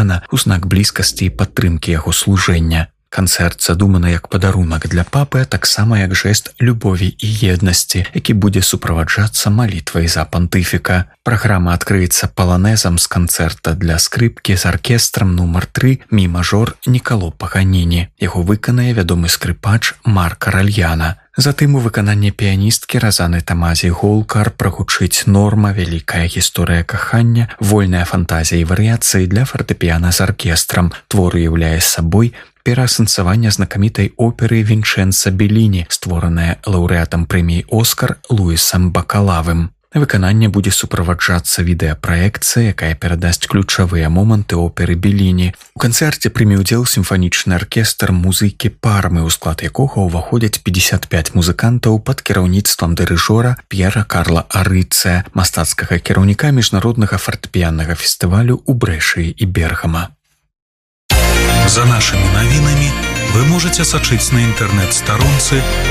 Івана ў знак блізкасці і падтрымкі яго служэння. Канцэрт задуманы як падарунак для папы, а таксама як жэст любові і еднасці, які будзе суправаджацца малітвай за пантыфіка. Праграма адкрыецца паланезам з канцэрта для скрыпкі з аркестрам нумар 3 «Мі-мажор» Ніколо Паганіні. Яго выканае вядомы скрыпач Марка Ральяна. Затым у выкананні піяністкі Разаны Тамазі Голкар прагучыць «Норма», «Вялікая гісторыя кахання», «Вольная фантазія і варыяцыі» для фартэпіяна з аркестрам. Твор уяўляе сабой пераасэнсаванне знакамітай оперы Вінчэнца Беліні, створаная лаўрэатам прэміі «Оскар» Луісам Бакалавым. Выкананне будзе суправаджацца відэапраекцыя, якая перадасць ключавыя моманты оперы Беліні. У канцэрце прыме ўдзел сімфанічны аркестр музыкі Пармы, у склад якога ўваходзяць 55 музыкантаў пад кіраўніцтвам дырыжора П'ера Карла Арыцыя, мастацкага кіраўніка міжнароднага фартэпіяннага фестывалю ў Брэшыі і Бергама. За нашими новинами вы можете сачыць на інтэрнэт-старонцы